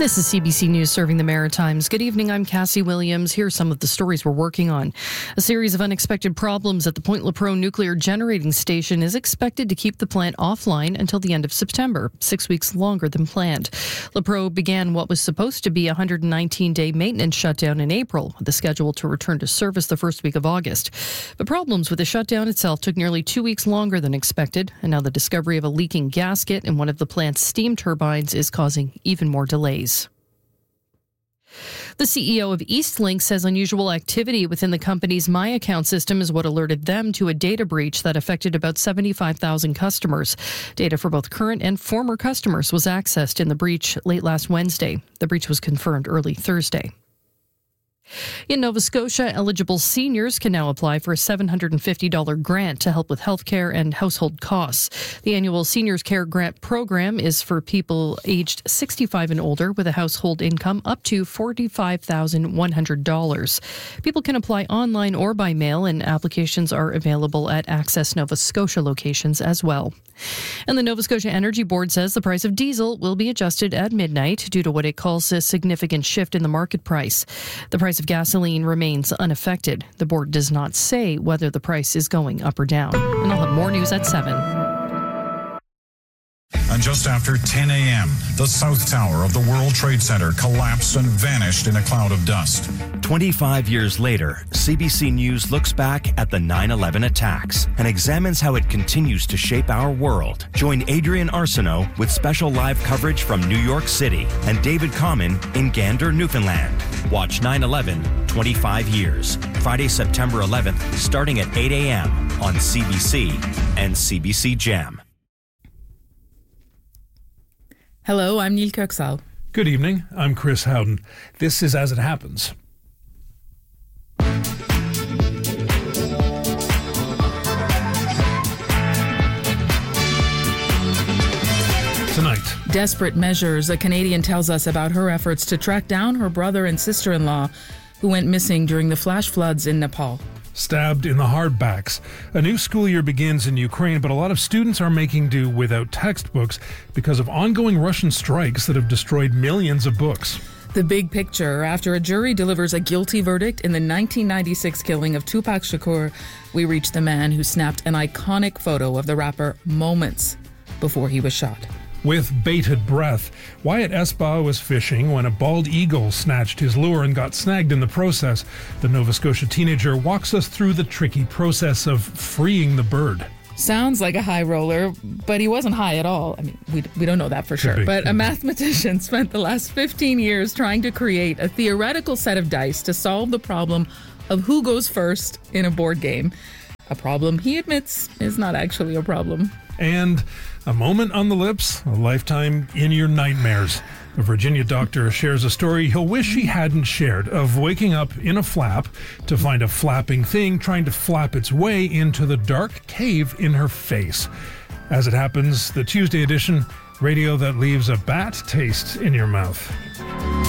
This is CBC News serving the Maritimes. Good evening, I'm Cassie Williams. Here are some of the stories we're working on. A series of unexpected problems at the Point Lepreau nuclear generating station is expected to keep the plant offline until the end of September, 6 weeks longer than planned. Lepreau began what was supposed to be a 119-day maintenance shutdown in April, with the schedule to return to service the first week of August. But problems with the shutdown itself took nearly 2 weeks longer than expected, and now the discovery of a leaking gasket in one of the plant's steam turbines is causing even more delays. The CEO of Eastlink says unusual activity within the company's My Account system is what alerted them to a data breach that affected about 75,000 customers. Data for both current and former customers was accessed in the breach late last Wednesday. The breach was confirmed early Thursday. In Nova Scotia, eligible seniors can now apply for a $750 grant to help with healthcare and household costs. The annual Seniors Care Grant program is for people aged 65 and older with a household income up to $45,100. People can apply online or by mail, and applications are available at Access Nova Scotia locations as well. And the Nova Scotia Energy Board says the price of diesel will be adjusted at midnight due to what it calls a significant shift in the market price. The price of gasoline remains unaffected. The board does not say whether the price is going up or down. And I'll have more news at 7. And just after 10 a.m., the South Tower of the World Trade Center collapsed and vanished in a cloud of dust. 25 years later, CBC News looks back at the 9/11 attacks and examines how it continues to shape our world. Join Adrian Arsenault with special live coverage from New York City and David Common in Gander, Newfoundland. Watch 9/11, 25 years, Friday, September 11th, starting at 8 a.m. on CBC and CBC Gem. Hello, I'm Neil Kirksall. Good evening, I'm Chris Howden. This is As It Happens. Tonight. Desperate measures. A Canadian tells us about her efforts to track down her brother and sister-in-law who went missing during the flash floods in Nepal. Stabbed in the hardbacks. A new school year begins in Ukraine, but a lot of students are making do without textbooks because of ongoing Russian strikes that have destroyed millions of books. The big picture. After a jury delivers a guilty verdict in the 1996 killing of Tupac Shakur, we reach the man who snapped an iconic photo of the rapper moments before he was shot. With bated breath, Wyatt Esbaugh was fishing when a bald eagle snatched his lure and got snagged in the process. The Nova Scotia teenager walks us through the tricky process of freeing the bird. Sounds like a high roller, but he wasn't high at all. I mean, we don't know that for sure. But a mathematician spent the last 15 years trying to create a theoretical set of dice to solve the problem of who goes first in a board game. A problem he admits is not actually a problem. And a moment on the lips, a lifetime in your nightmares. A Virginia doctor shares a story he'll wish he hadn't shared of waking up in a flap to find a flapping thing trying to flap its way into the dark cave in her face. As It Happens, the Tuesday edition, radio that leaves a bat taste in your mouth.